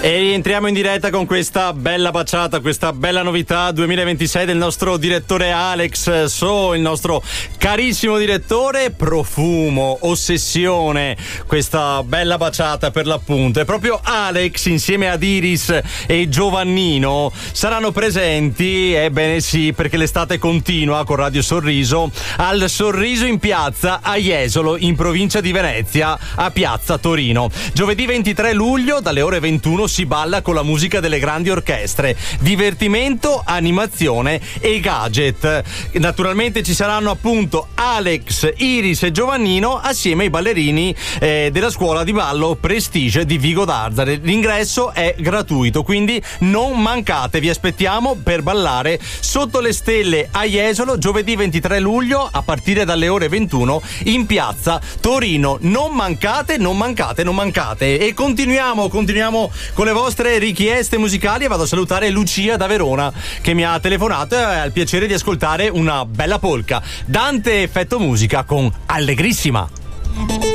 E rientriamo in diretta con questa bella baciata, questa bella novità 2026 del nostro direttore Alex So, il nostro carissimo direttore. Profumo, ossessione, questa bella baciata per l'appunto. E proprio Alex insieme ad Iris e Giovannino saranno presenti, ebbene sì, perché l'estate continua con Radio Sorriso, al Sorriso in Piazza a Jesolo, in provincia di Venezia, a Piazza Torino. Giovedì 23 luglio dalle ore 21 si balla con la musica delle grandi orchestre, divertimento, animazione e gadget. Naturalmente ci saranno appunto Alex, Iris e Giovannino assieme ai ballerini della scuola di ballo Prestige di Vigo d'Arzare. L'ingresso è gratuito, quindi non mancate, vi aspettiamo per ballare sotto le stelle a Jesolo giovedì 23 luglio a partire dalle ore 21 in Piazza Torino. Non mancate, non mancate, non mancate. E continuiamo con le vostre richieste musicali e vado a salutare Lucia da Verona che mi ha telefonato e ha il piacere di ascoltare una bella polka. Dante Effetto Musica con Allegrissima.